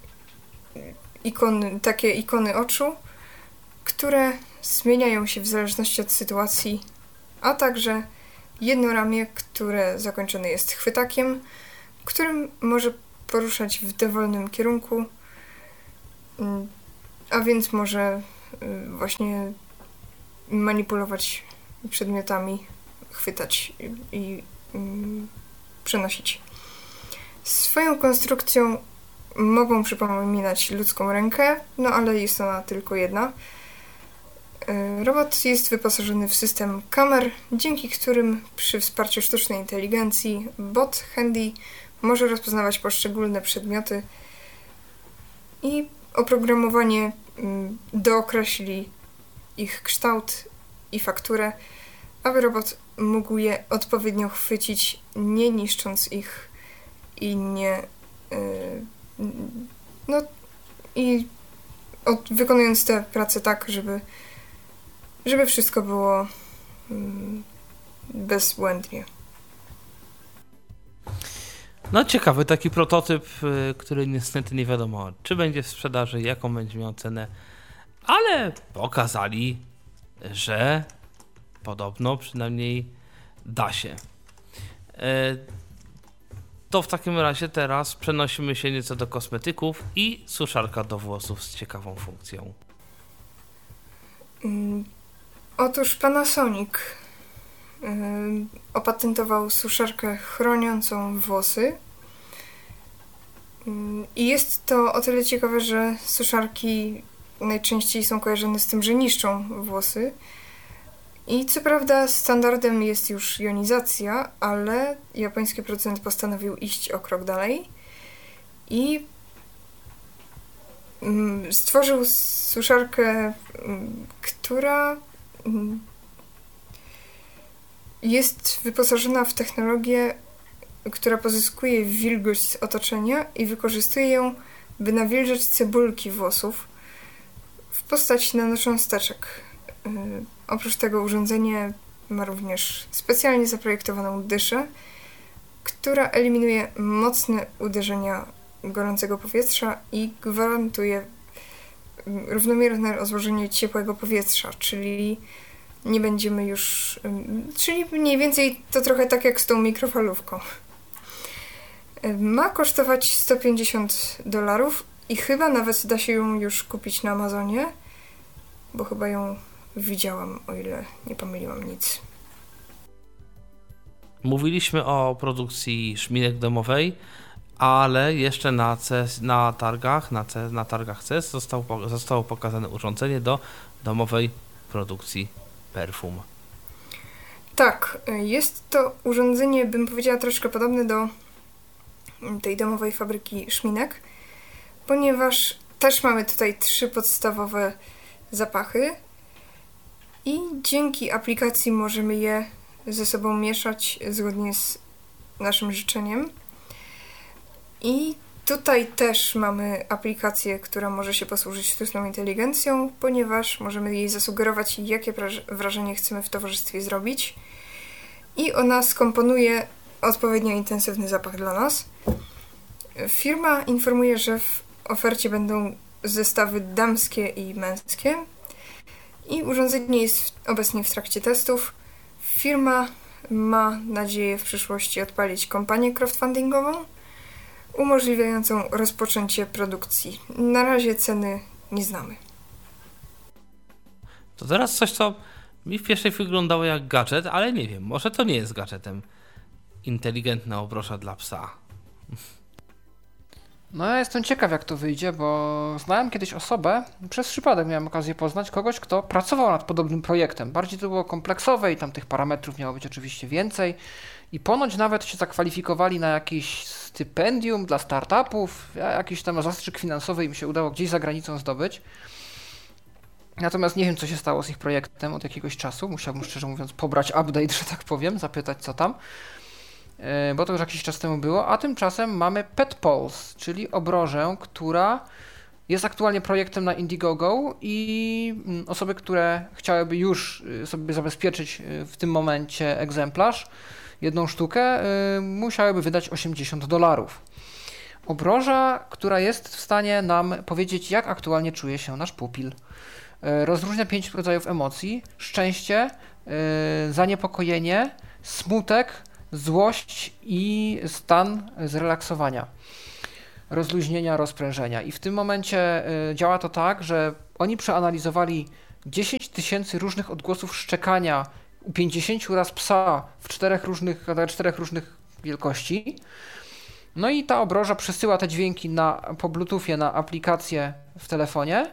ikony, takie ikony oczu, które zmieniają się w zależności od sytuacji a także jedno ramię, które zakończone jest chwytakiem, którym może poruszać w dowolnym kierunku, a więc może właśnie manipulować przedmiotami, chwytać i, i przenosić. Swoją konstrukcją mogą przypominać ludzką rękę, no ale jest ona tylko jedna. Robot jest wyposażony w system kamer, dzięki którym przy wsparciu sztucznej inteligencji bot Handy może rozpoznawać poszczególne przedmioty i oprogramowanie dookreśli ich kształt i fakturę, aby robot mógł je odpowiednio chwycić, nie niszcząc ich i nie no i od, wykonując tę pracę tak, żeby żeby wszystko było mm, bezbłędnie. No ciekawy taki prototyp, który niestety nie wiadomo, czy będzie w sprzedaży, jaką będzie miał cenę, ale pokazali, że podobno przynajmniej da się. To w takim razie teraz przenosimy się nieco do kosmetyków i suszarka do włosów z ciekawą funkcją. Mm. Otóż Panasonic yy, opatentował suszarkę chroniącą włosy yy, i jest to o tyle ciekawe, że suszarki najczęściej są kojarzone z tym, że niszczą włosy i co prawda standardem jest już jonizacja, ale japoński producent postanowił iść o krok dalej i yy, stworzył suszarkę, yy, która jest wyposażona w technologię, która pozyskuje wilgoć z otoczenia i wykorzystuje ją, by nawilżyć cebulki włosów w postaci nanocząsteczek. Yy, oprócz tego urządzenie ma również specjalnie zaprojektowaną dyszę, która eliminuje mocne uderzenia gorącego powietrza i gwarantuje równomierne rozłożenie ciepłego powietrza, czyli nie będziemy już... Czyli mniej więcej to trochę tak jak z tą mikrofalówką. Ma kosztować sto pięćdziesiąt dolarów i chyba nawet da się ją już kupić na Amazonie, bo chyba ją widziałam, o ile nie pomyliłam nic. Mówiliśmy o produkcji szminek domowej, ale jeszcze na, C E S, na targach, na, C, na targach C E S zostało, zostało pokazane urządzenie do domowej produkcji perfum. Tak, jest to urządzenie, bym powiedziała, troszkę podobne do tej domowej fabryki szminek, ponieważ też mamy tutaj trzy podstawowe zapachy i dzięki aplikacji możemy je ze sobą mieszać zgodnie z naszym życzeniem. I tutaj też mamy aplikację, która może się posłużyć sztuczną inteligencją, ponieważ możemy jej zasugerować, jakie wrażenie chcemy w towarzystwie zrobić. I ona skomponuje odpowiednio intensywny zapach dla nas. Firma informuje, że w ofercie będą zestawy damskie i męskie. I urządzenie jest obecnie w trakcie testów. Firma ma nadzieję w przyszłości odpalić kampanię crowdfundingową umożliwiającą rozpoczęcie produkcji. Na razie ceny nie znamy. To teraz coś, co mi w pierwszej wyglądało jak gadżet, ale nie wiem, może to nie jest gadżetem. Inteligentna obrosza dla psa. No ja jestem ciekaw, jak to wyjdzie, bo znałem kiedyś osobę, przez przypadek miałem okazję poznać kogoś, kto pracował nad podobnym projektem. Bardziej to było kompleksowe i tam tych parametrów miało być oczywiście więcej. I ponoć nawet się zakwalifikowali na jakieś stypendium dla startupów, jakiś tam zastrzyk finansowy im się udało gdzieś za granicą zdobyć. Natomiast nie wiem, co się stało z ich projektem od jakiegoś czasu. Musiałbym, szczerze mówiąc, pobrać update, że tak powiem, zapytać, co tam. Bo to już jakiś czas temu było. A tymczasem mamy PetPulse, czyli obrożę, która jest aktualnie projektem na Indiegogo i osoby, które chciałyby już sobie zabezpieczyć w tym momencie egzemplarz, jedną sztukę, musiałyby wydać osiemdziesiąt dolarów. Obroża, która jest w stanie nam powiedzieć, jak aktualnie czuje się nasz pupil. rozróżnia pięć rodzajów emocji: szczęście, zaniepokojenie, smutek, złość i stan zrelaksowania, rozluźnienia, rozprężenia. I w tym momencie działa to tak, że oni przeanalizowali dziesięć tysięcy różnych odgłosów szczekania u pięćdziesięciu raz psa w czterech różnych, czterech różnych wielkości. No i ta obroża przesyła te dźwięki na, po Bluetoothie na aplikację w telefonie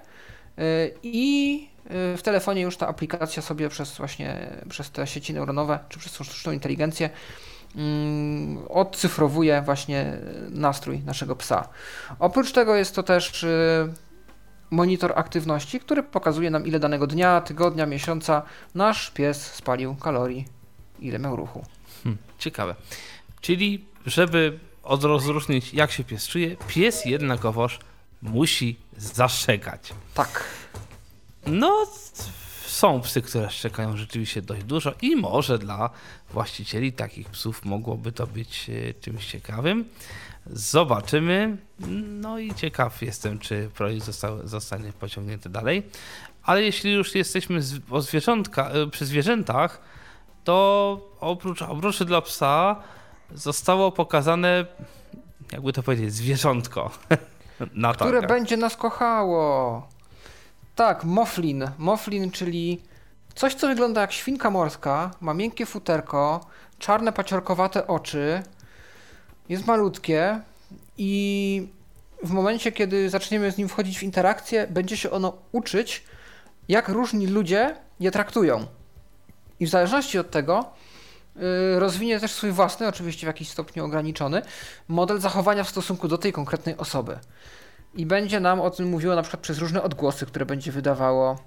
i w telefonie już ta aplikacja sobie przez właśnie przez te sieci neuronowe czy przez sztuczną inteligencję um, odcyfrowuje właśnie nastrój naszego psa. Oprócz tego jest to też y, monitor aktywności, który pokazuje nam, ile danego dnia, tygodnia, miesiąca nasz pies spalił kalorii, ile miał ruchu. Hmm, ciekawe. Czyli żeby rozróżnić, jak się pies czuje, pies jednakowoż musi zaszczekać. Tak. No, są psy, które szczekają rzeczywiście dość dużo i może dla właścicieli takich psów mogłoby to być czymś ciekawym. Zobaczymy. No i ciekaw jestem, czy projekt został, zostanie pociągnięty dalej. Ale jeśli już jesteśmy z, o zwierzątka, przy zwierzętach, to oprócz obroży dla psa zostało pokazane, jakby to powiedzieć, zwierzątko na które targach. będzie nas kochało. Tak, moflin. Moflin, czyli coś, co wygląda jak świnka morska, ma miękkie futerko, czarne paciorkowate oczy, jest malutkie i w momencie, kiedy zaczniemy z nim wchodzić w interakcję, będzie się ono uczyć, jak różni ludzie je traktują. I w zależności od tego yy, rozwinie też swój własny, oczywiście w jakiś stopniu ograniczony, model zachowania w stosunku do tej konkretnej osoby. I będzie nam o tym mówiło na przykład przez różne odgłosy, które będzie wydawało.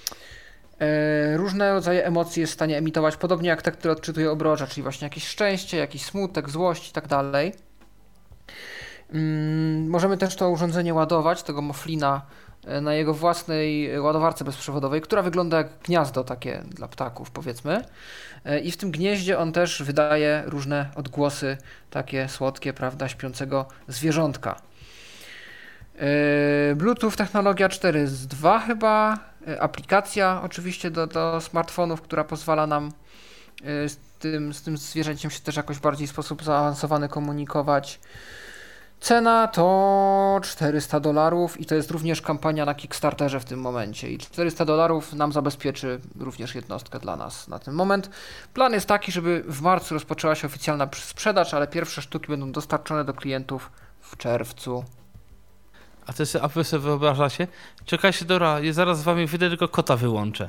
Yy, różne rodzaje emocji jest w stanie emitować, podobnie jak te, które odczytuje obroża, czyli właśnie jakieś szczęście, jakiś smutek, złość i tak dalej. Yy, możemy też to urządzenie ładować, tego moflina, yy, na jego własnej ładowarce bezprzewodowej, która wygląda jak gniazdo takie dla ptaków, powiedzmy. Yy, I w tym gnieździe on też wydaje różne odgłosy, takie słodkie, prawda, śpiącego zwierzątka. Bluetooth, technologia cztery zet dwa chyba, aplikacja oczywiście do, do smartfonów, która pozwala nam z tym, z tym zwierzęciem się też jakoś bardziej w sposób zaawansowany komunikować. Cena to czterysta dolarów i to jest również kampania na Kickstarterze w tym momencie i czterysta dolarów nam zabezpieczy również jednostkę dla nas na ten moment. Plan jest taki, żeby w marcu rozpoczęła się oficjalna sprzedaż, ale pierwsze sztuki będą dostarczone do klientów w czerwcu. A, ty sobie, a wy sobie wyobrażacie? Czekajcie, dobra, ja zaraz z wami wyjdę, tylko kota wyłączę.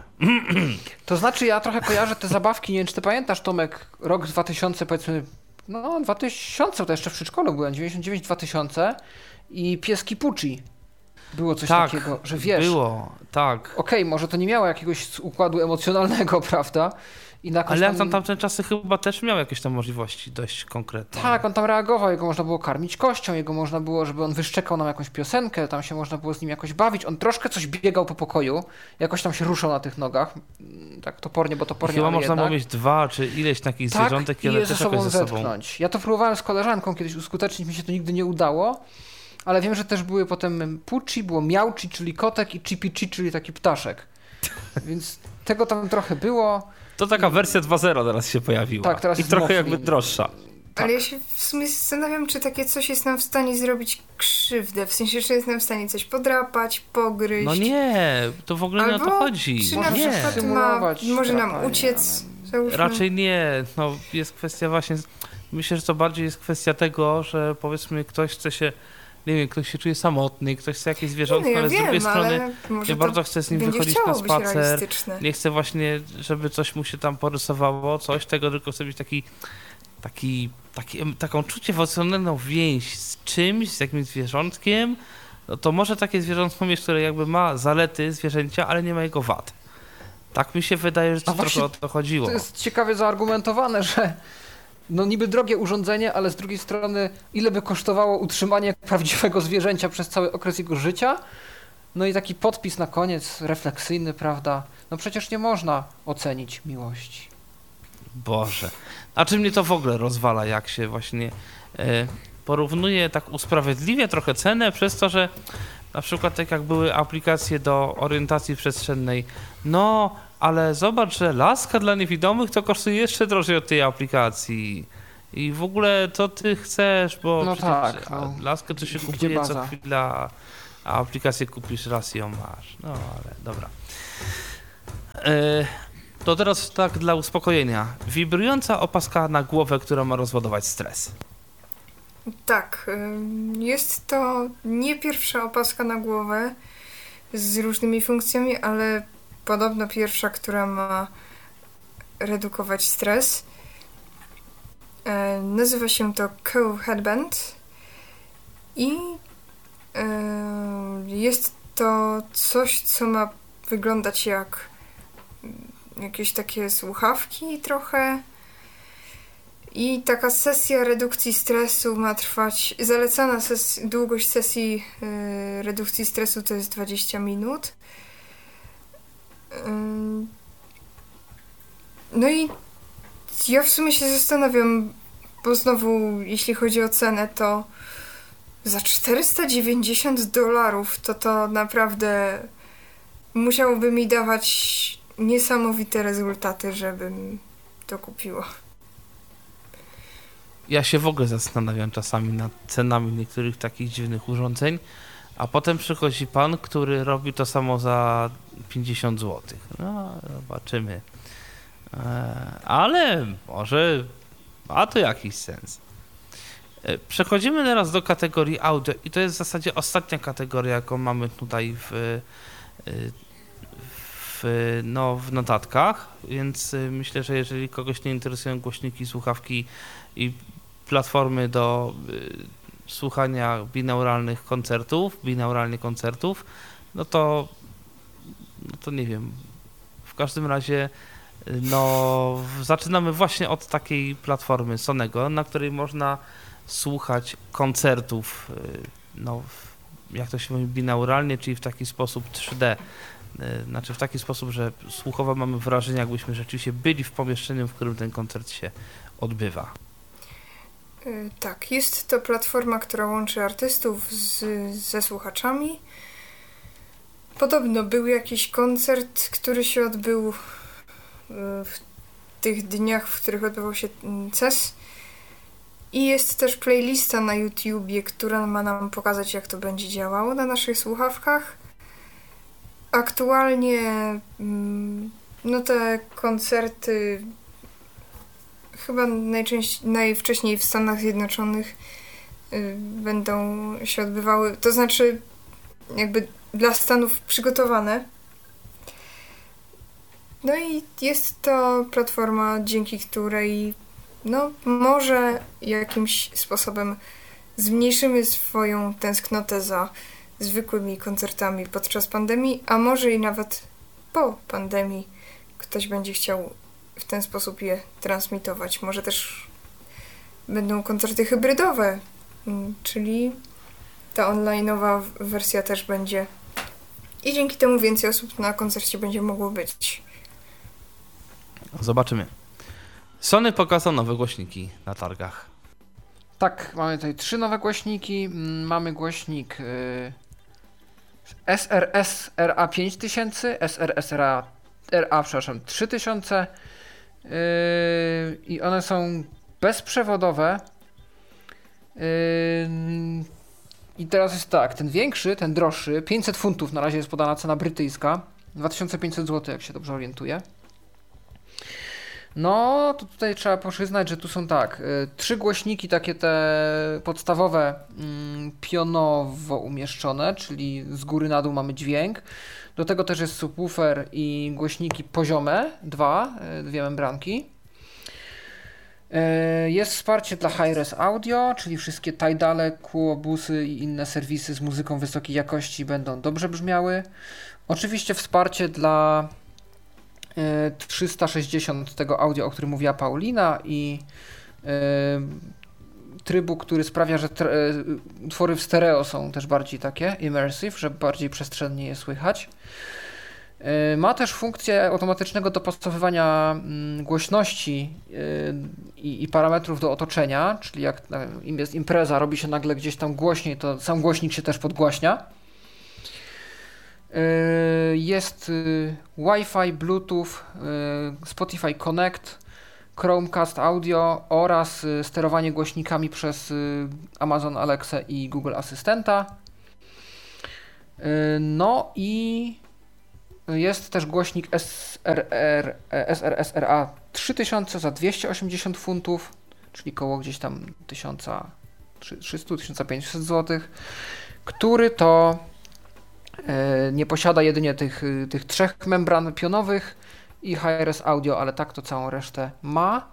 To znaczy, ja trochę kojarzę te zabawki, nie wiem, czy ty pamiętasz, Tomek, rok dwa tysiące, powiedzmy, no dwa tysiące, to jeszcze w przedszkolu byłem, dziewięćdziesiąt dziewięć dwa tysiące i pieski Pucci. Było coś tak, takiego, że wiesz... było, tak. Okej, okay, może to nie miało jakiegoś układu emocjonalnego, prawda? I na ale tam... tam tamte czasy chyba też miał jakieś tam możliwości dość konkretne. Tak, on tam reagował, jego można było karmić kością, jego można było, żeby on wyszczekał nam jakąś piosenkę, tam się można było z nim jakoś bawić, on troszkę coś biegał po pokoju, jakoś tam się ruszał na tych nogach, tak topornie, bo topornie, chyba ale można jednak. było mieć dwa czy ileś takich tak, zwierzątek, i one je też ze sobą jakoś ze sobą. zetknąć. Ja to próbowałem z koleżanką kiedyś uskutecznić, mi się to nigdy nie udało, ale wiem, że też były potem Pucci, było Miauci, czyli kotek i Chipi-Chi, czyli taki ptaszek, więc tego tam trochę było. To taka wersja dwa zero teraz się pojawiła. Tak, teraz i jest trochę Moflin. jakby droższa. Tak. Ale ja się w sumie zastanawiam, czy takie coś jest nam w stanie zrobić krzywdę. W sensie, czy jest nam w stanie coś podrapać, pogryźć. No nie, to w ogóle albo nie o to chodzi. Czy Może na nie. przykład ma, może nam uciec. Załóżmy. Raczej nie. No, jest kwestia właśnie... Myślę, że to bardziej jest kwestia tego, że powiedzmy ktoś chce się... Nie wiem, ktoś się czuje samotny, ktoś chce jakieś zwierzątko, no ja ale wiem, z drugiej strony nie bardzo chce z nim wychodzić na spacer. Nie chce właśnie, żeby coś mu się tam porysowało, coś tego, tylko chce być taki, taki, taki taką czucie emocjonalną więź z czymś, z jakimś zwierzątkiem. No to może takie zwierzątko mieć, które jakby ma zalety zwierzęcia, ale nie ma jego wad. Tak mi się wydaje, że to trochę o to chodziło. To jest ciekawie zaargumentowane, że no niby drogie urządzenie, ale z drugiej strony ile by kosztowało utrzymanie prawdziwego zwierzęcia przez cały okres jego życia? No i taki podpis na koniec, refleksyjny, prawda? No przecież nie można ocenić miłości. Boże. A czy mnie to w ogóle rozwala, jak się właśnie e, porównuje, tak usprawiedliwia trochę cenę przez to, że Na przykład tak jak były aplikacje do orientacji przestrzennej. No, ale zobacz, że laska dla niewidomych to kosztuje jeszcze drożej od tej aplikacji. I w ogóle co ty chcesz, bo no przecież tak, no. laskę to się Gdzie kupuje baza? co chwila, a aplikację kupisz raz i ją masz. No ale dobra. E, to teraz tak dla uspokojenia. Wibrująca opaska na głowę, która ma rozładować stres. Tak, ym, jest to nie pierwsza opaska na głowę z różnymi funkcjami, ale podobno pierwsza, która ma redukować stres. E, nazywa się to Cove Headband i e, jest to coś, co ma wyglądać jak jakieś takie słuchawki trochę. I taka sesja redukcji stresu ma trwać, zalecana ses- długość sesji yy, redukcji stresu to jest dwadzieścia minut. Yy. No i ja w sumie się zastanawiam, bo znowu jeśli chodzi o cenę, to za czterysta dziewięćdziesiąt dolarów to to naprawdę musiałoby mi dawać niesamowite rezultaty, żebym to kupiła. Ja się w ogóle zastanawiam czasami nad cenami niektórych takich dziwnych urządzeń, a potem przychodzi pan, który robi to samo za pięćdziesiąt złotych. No, zobaczymy. Eee, ale może ma to jakiś sens. Eee, przechodzimy teraz do kategorii audio i to jest w zasadzie ostatnia kategoria, jaką mamy tutaj w, w, no, w notatkach, więc myślę, że jeżeli kogoś nie interesują głośniki, słuchawki i platformy do y, słuchania binauralnych koncertów, binauralnie koncertów, no to, no to nie wiem. W każdym razie no zaczynamy właśnie od takiej platformy Sonego, na której można słuchać koncertów, y, no jak to się mówi, binauralnie, czyli w taki sposób trzy D. Y, znaczy w taki sposób, że słuchowo mamy wrażenie, jakbyśmy rzeczywiście byli w pomieszczeniu, w którym ten koncert się odbywa. Tak, jest to platforma, która łączy artystów z, ze słuchaczami. Podobno był jakiś koncert, który się odbył w tych dniach, w których odbywał się C E S. I jest też playlista na YouTubie, która ma nam pokazać, jak to będzie działało na naszych słuchawkach. Aktualnie no te koncerty chyba najczęściej, najwcześniej w Stanach Zjednoczonych y, będą się odbywały, to znaczy jakby dla Stanów przygotowane. No i jest to platforma, dzięki której no może jakimś sposobem zmniejszymy swoją tęsknotę za zwykłymi koncertami podczas pandemii, a może i nawet po pandemii ktoś będzie chciał w ten sposób je transmitować. Może też będą koncerty hybrydowe, czyli ta online'owa wersja też będzie i dzięki temu więcej osób na koncercie będzie mogło być. Zobaczymy. Sony pokazał nowe głośniki na targach. Tak, mamy tutaj trzy nowe głośniki. Mamy głośnik y, S R S R A pięć tysięcy, S R S R A, R A przepraszam, trzy tysiące yy, i one są bezprzewodowe. Yy, I teraz jest tak, ten większy, ten droższy, pięćset funtów na razie jest podana cena brytyjska, dwa tysiące pięćset złotych, jak się dobrze orientuję. No, to tutaj trzeba przyznać, że tu są tak, y, trzy głośniki takie te podstawowe, y, pionowo umieszczone, czyli z góry na dół mamy dźwięk. Do tego też jest subwoofer i głośniki poziome, dwa, y, dwie membranki. Y, jest wsparcie dla Hi-Res Audio, czyli wszystkie Tidale, Qobuzy i inne serwisy z muzyką wysokiej jakości będą dobrze brzmiały. Oczywiście wsparcie dla trzysta sześćdziesiąt tego audio, o którym mówiła Paulina, i y, trybu, który sprawia, że tr- y, utwory w stereo są też bardziej takie immersive, że bardziej przestrzennie je słychać. Y, ma też funkcję automatycznego dopasowywania y, głośności y, i parametrów do otoczenia, czyli jak im jest impreza, robi się nagle gdzieś tam głośniej, to sam głośnik się też podgłaśnia. Jest Wi-Fi, Bluetooth, Spotify Connect, Chromecast Audio oraz sterowanie głośnikami przez Amazon Alexa i Google Asystenta. No i jest też głośnik S R R, S R S R A trzy tysiące za dwieście osiemdziesiąt funtów, czyli koło gdzieś tam tysiąc trzysta do tysiąc pięćset złotych, który to nie posiada jedynie tych, tych trzech membran pionowych i Hi-Res Audio, ale tak to całą resztę ma.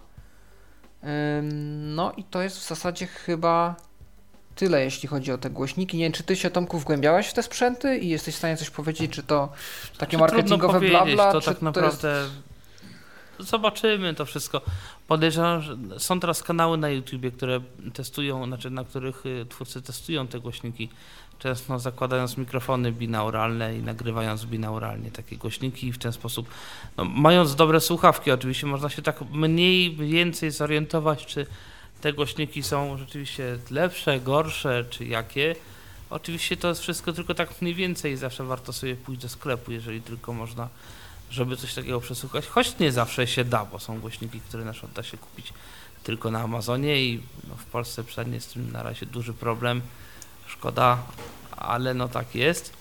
No i to jest w zasadzie chyba tyle, jeśli chodzi o te głośniki. Nie wiem, czy ty się, Tomku, wgłębiałeś w te sprzęty i jesteś w stanie coś powiedzieć, czy to takie marketingowe blabla, to czy tak to naprawdę jest... Zobaczymy to wszystko. Podejrzewam, że są teraz kanały na YouTubie, które testują, znaczy na których twórcy testują te głośniki, często zakładając mikrofony binauralne i nagrywając binauralnie takie głośniki i w ten sposób, no, mając dobre słuchawki oczywiście, można się tak mniej więcej zorientować, czy te głośniki są rzeczywiście lepsze, gorsze, czy jakie. Oczywiście to jest wszystko tylko tak mniej więcej, zawsze warto sobie pójść do sklepu, jeżeli tylko można, żeby coś takiego przesłuchać, choć nie zawsze się da, bo są głośniki, które na przykład da się kupić tylko na Amazonie i no, w Polsce przynajmniej jest z tym na razie duży problem, szkoda, ale no tak jest.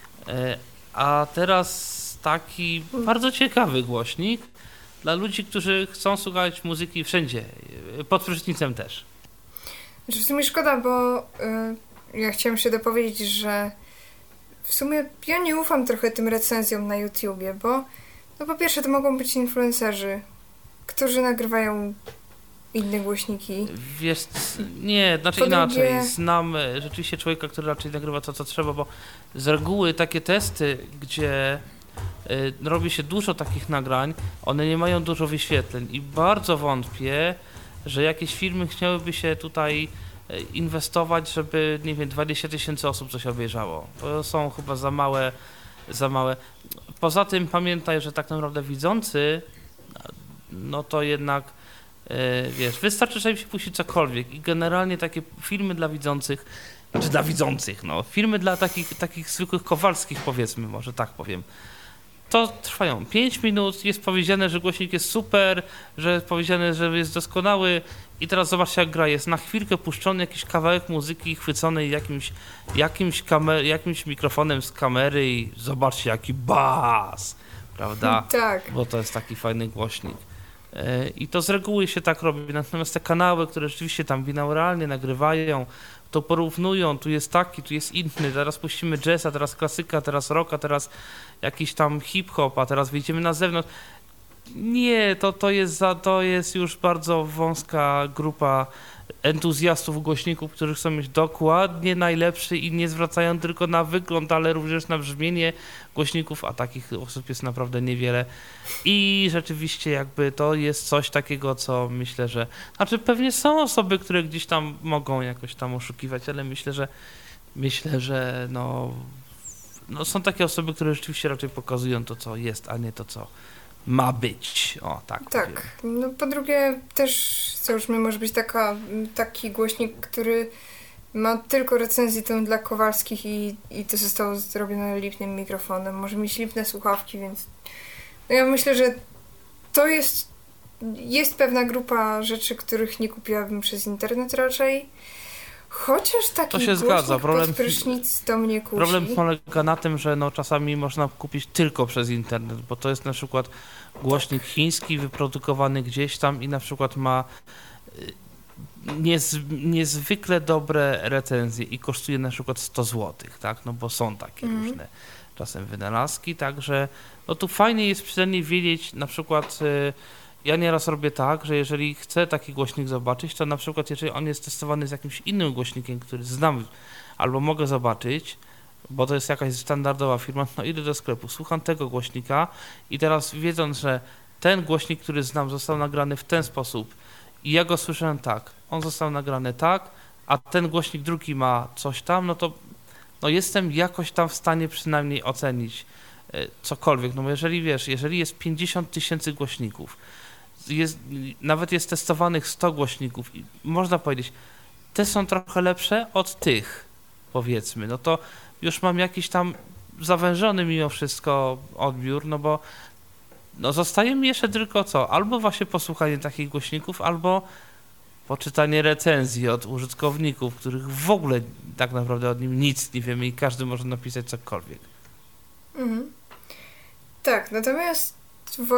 A teraz taki bardzo ciekawy głośnik dla ludzi, którzy chcą słuchać muzyki wszędzie, pod prysznicem też. W sumie szkoda, bo y, ja chciałam się dopowiedzieć, że w sumie ja nie ufam trochę tym recenzjom na YouTubie, bo no po pierwsze to mogą być influencerzy, którzy nagrywają inne głośniki. Wiesz, nie, znaczy po inaczej, drugie... znam rzeczywiście człowieka, który raczej nagrywa to, co trzeba, bo z reguły takie testy, gdzie y, robi się dużo takich nagrań, one nie mają dużo wyświetleń i bardzo wątpię, że jakieś firmy chciałyby się tutaj inwestować, żeby, nie wiem, dwadzieścia tysięcy osób coś obejrzało. To są chyba za małe, za małe. Poza tym pamiętaj, że tak naprawdę widzący, no to jednak, yy, wiesz, wystarczy, żeby się puścić cokolwiek i generalnie takie filmy dla widzących, znaczy dla widzących, no, filmy dla takich, takich zwykłych Kowalskich, powiedzmy, może tak powiem, to trwają pięć minut, jest powiedziane, że głośnik jest super, że jest powiedziane, że jest doskonały i teraz zobaczcie, jak gra. Jest na chwilkę puszczony jakiś kawałek muzyki chwycony jakimś, jakimś, kamer, jakimś mikrofonem z kamery i zobaczcie, jaki bas, prawda? Tak. Bo to jest taki fajny głośnik. I to z reguły się tak robi, natomiast te kanały, które rzeczywiście tam binauralnie nagrywają, to porównują, tu jest taki, tu jest inny, teraz puścimy jazz, a teraz klasyka, teraz rock, a teraz jakiś tam hip-hop, a teraz wyjdziemy na zewnątrz. Nie, to, to, jest za, to jest już bardzo wąska grupa entuzjastów głośników, którzy chcą mieć dokładnie najlepszy i nie zwracają tylko na wygląd, ale również na brzmienie głośników, a takich osób jest naprawdę niewiele. I rzeczywiście jakby to jest coś takiego, co myślę, że... Znaczy pewnie są osoby, które gdzieś tam mogą jakoś tam oszukiwać, ale myślę, że myślę, że no, no są takie osoby, które rzeczywiście raczej pokazują to, co jest, a nie to, co ma być. O, tak. Tak. No, po drugie też, załóżmy, może być taka, taki głośnik, który ma tylko recenzję tę dla Kowalskich i, i to zostało zrobione lipnym mikrofonem. Może mieć lipne słuchawki, więc no ja myślę, że to jest jest pewna grupa rzeczy, których nie kupiłabym przez internet raczej. Chociaż taki to się zgadza. Problem, pod prysznic to mnie kusi. Problem polega na tym, że no czasami można kupić tylko przez internet, bo to jest na przykład głośnik chiński wyprodukowany gdzieś tam i na przykład ma niez, niezwykle dobre recenzje i kosztuje na przykład sto złotych, tak? No bo są takie mm. różne czasem wynalazki, także no tu fajnie jest przynajmniej wiedzieć, na przykład ja nieraz robię tak, że jeżeli chcę taki głośnik zobaczyć, to na przykład jeżeli on jest testowany z jakimś innym głośnikiem, który znam albo mogę zobaczyć, bo to jest jakaś standardowa firma, no idę do sklepu, słucham tego głośnika i teraz wiedząc, że ten głośnik, który znam, został nagrany w ten sposób i ja go słyszałem tak, on został nagrany tak, a ten głośnik drugi ma coś tam, no to no jestem jakoś tam w stanie przynajmniej ocenić y, cokolwiek, no bo jeżeli wiesz, jeżeli jest pięćdziesiąt tysięcy głośników, jest, nawet jest testowanych sto głośników i można powiedzieć, te są trochę lepsze od tych, powiedzmy, no to już mam jakiś tam zawężony mimo wszystko odbiór, no bo no zostaje mi jeszcze tylko co? Albo właśnie posłuchanie takich głośników, albo poczytanie recenzji od użytkowników, których w ogóle tak naprawdę o nim nic nie wiemy i każdy może napisać cokolwiek. Mhm. Tak, natomiast